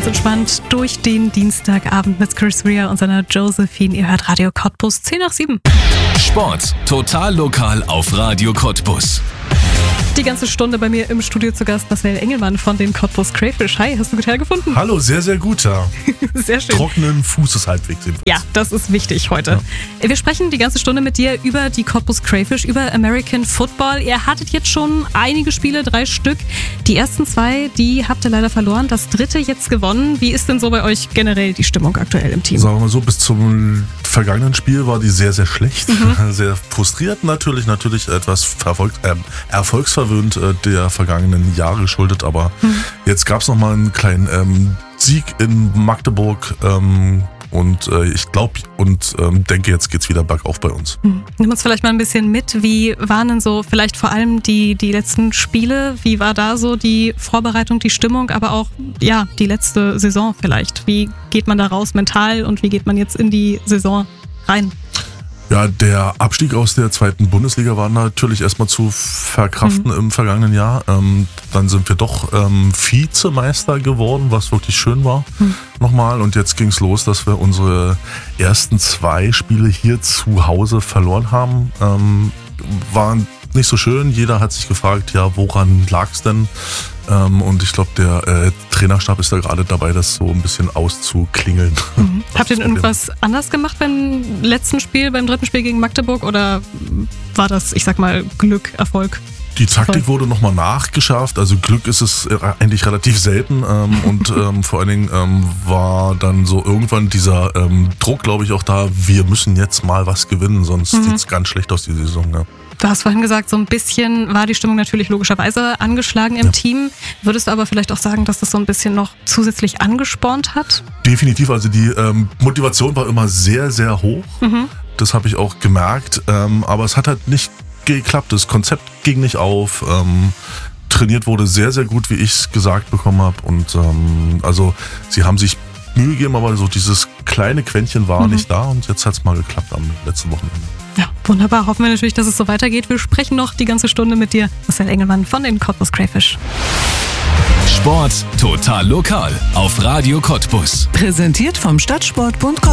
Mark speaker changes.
Speaker 1: ganz entspannt durch den Dienstagabend mit Chris Rea und seiner Josephine. Ihr hört Radio Cottbus 10:07.
Speaker 2: Sport total lokal auf Radio Cottbus.
Speaker 1: Die ganze Stunde bei mir im Studio zu Gast Marcel Engelmann von den Cottbus Crayfish. Hi, hast du gut hergefunden?
Speaker 3: Hallo, sehr, sehr gut, ja.
Speaker 1: Sehr schön.
Speaker 3: Trockenen Fußes halbwegs jedenfalls.
Speaker 1: Ja, das ist wichtig heute. Ja. Wir sprechen die ganze Stunde mit dir über die Cottbus Crayfish, über American Football. Ihr hattet jetzt schon einige Spiele, 3 Stück. Die ersten 2, die habt ihr leider verloren. Das 3. jetzt gewonnen. Wie ist denn so bei euch generell die Stimmung aktuell im Team?
Speaker 3: Sagen wir mal so, bis zum vergangenen Spiel war die sehr, sehr schlecht. Sehr frustriert natürlich etwas erfolgsverwöhnt der vergangenen Jahre geschuldet. Aber jetzt gab es nochmal einen kleinen Sieg in Magdeburg. Ich glaube und denke, jetzt geht's wieder bergauf bei uns.
Speaker 1: Nimm uns vielleicht mal ein bisschen mit. Wie waren denn so vielleicht vor allem die letzten Spiele? Wie war da so die Vorbereitung, die Stimmung, aber auch ja die letzte Saison vielleicht? Wie geht man da raus mental und wie geht man jetzt in die Saison rein?
Speaker 3: Ja, der Abstieg aus der 2. Bundesliga war natürlich erstmal zu verkraften im vergangenen Jahr. Dann sind wir doch Vizemeister geworden, was wirklich schön war. Nochmal. Und jetzt ging es los, dass wir unsere ersten 2 Spiele hier zu Hause verloren haben. Waren nicht so schön. Jeder hat sich gefragt, ja, woran lag es denn? Und ich glaube, der Trainerstab ist da gerade dabei, das so ein bisschen auszuklingeln.
Speaker 1: Habt ihr denn irgendwas anders gemacht beim letzten Spiel, beim 3. Spiel gegen Magdeburg? Oder war das, ich sag mal, Glück, Erfolg?
Speaker 3: Die Taktik wurde nochmal nachgeschärft. Also Glück ist es eigentlich relativ selten. Und vor allen Dingen war dann so irgendwann dieser Druck, glaube ich, auch da, wir müssen jetzt mal was gewinnen, sonst sieht es ganz schlecht aus, die Saison. Ja.
Speaker 1: Du hast vorhin gesagt, so ein bisschen war die Stimmung natürlich logischerweise angeschlagen im Team. Würdest du aber vielleicht auch sagen, dass das so ein bisschen noch zusätzlich angespornt hat?
Speaker 3: Definitiv, also die Motivation war immer sehr, sehr hoch. Das habe ich auch gemerkt. Aber es hat halt nicht geklappt. Das Konzept ging nicht auf. Trainiert wurde sehr, sehr gut, wie ich es gesagt bekommen habe. Und also sie haben sich Mühe gegeben, aber so dieses kleine Quäntchen war nicht da. Und jetzt hat es mal geklappt am letzten Wochenende.
Speaker 1: Ja, wunderbar. Hoffen wir natürlich, dass es so weitergeht. Wir sprechen noch die ganze Stunde mit dir, Marcel Engelmann von den Cottbus Crayfish.
Speaker 2: Sport total lokal auf Radio Cottbus.
Speaker 4: Präsentiert vom Stadtsportbund Cottbus.